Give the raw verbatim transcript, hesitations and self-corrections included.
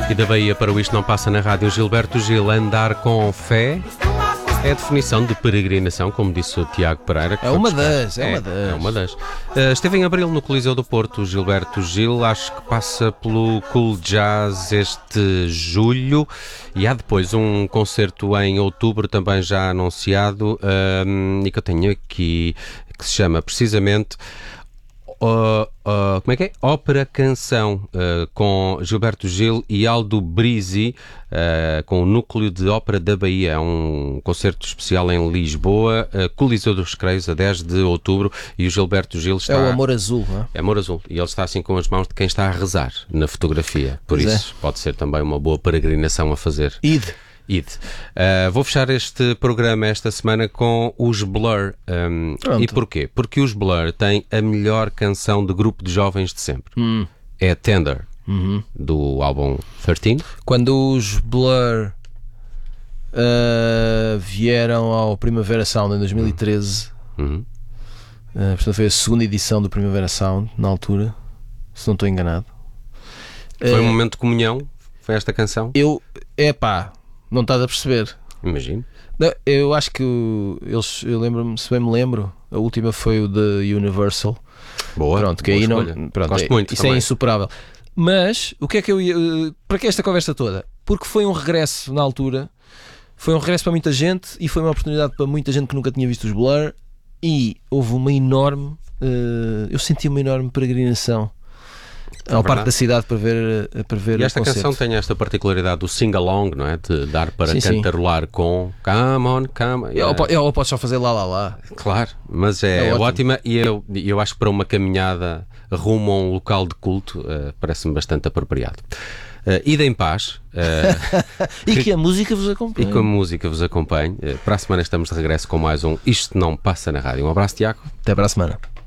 E da Bahia para o Isto Não Passa na Rádio, Gilberto Gil, andar com fé é a definição de peregrinação, como disse o Tiago Pereira. Que É foi uma buscar. das, é, é uma das. É uma das. Uh, esteve em abril no Coliseu do Porto, Gilberto Gil, acho que passa pelo Cool Jazz este julho, e há depois um concerto em outubro também já anunciado, um, e que eu tenho aqui, que se chama precisamente... Uh, uh, como é que é? Ópera Canção, uh, com Gilberto Gil e Aldo Brisi, uh, com o Núcleo de Ópera da Bahia. É um concerto especial em Lisboa, uh, Coliseu dos Recreios, a dez de outubro, e o Gilberto Gil está... É o Amor Azul, não é? É Amor Azul, e ele está assim com as mãos de quem está a rezar na fotografia. Por Pois isso, é. pode ser também uma boa peregrinação a fazer. Id. Id. Uh, vou fechar este programa esta semana com os Blur. Um, Pronto. e porquê? Porque os Blur têm a melhor canção de grupo de jovens de sempre. Hum. É Tender, Uhum. do álbum treze. Quando os Blur uh, vieram ao Primavera Sound em dois mil e treze, Uhum. uh, portanto foi a segunda edição do Primavera Sound, na altura, se não estou enganado. Foi um Uh, momento de comunhão, foi esta canção? Eu, epá, não estás a perceber. Imagino. Não, eu acho que o- eles, eu lembro-me, se bem me lembro, a última foi o da Universal. Boa, Pronto, que boa aí não, escolha. pronto, Gosto é- muito isso também. é insuperável. Mas o que é que eu ia, eh, para que esta conversa toda? Porque foi um regresso na altura, foi um regresso para muita gente e foi uma oportunidade para muita gente que nunca tinha visto os Blur, e houve uma enorme, eh, eu senti uma enorme peregrinação ao verdade. Parque da Cidade para ver, eh, para ver E o esta concerto. canção tem esta particularidade do sing-along, não é? De dar para Sim, sim. cantarolar com Come on, come on. Ou, po- ou podes só fazer lá lá lá. Claro, mas é, É ótimo. ótima, e eu, eu acho que para uma caminhada rumo a um local de culto uh, parece-me bastante apropriado. Uh, ida em paz, uh, E que a música vos e acompanhe. com a música vos acompanhe. Uh, para a semana estamos de regresso com mais um Isto Não Passa na Rádio. Um abraço, Tiago. Até para a semana.